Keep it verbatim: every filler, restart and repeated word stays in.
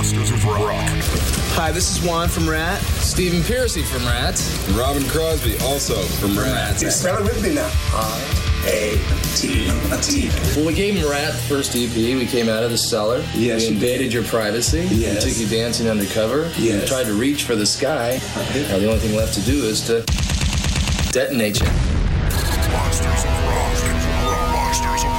Monsters of Rock. Hi, this is Juan from Rat. Stephen Piercy from Rat. And Robin Crosby, also from Rat. Spell it with me now. R A T T. When we gave him Rat, the first E P, we came out of the cellar. Yes, we invaded your privacy. Yes. We took you dancing undercover. Yes. We tried to reach for the sky. Now the only thing left to do is to detonate you. Monsters of Rock. Monsters of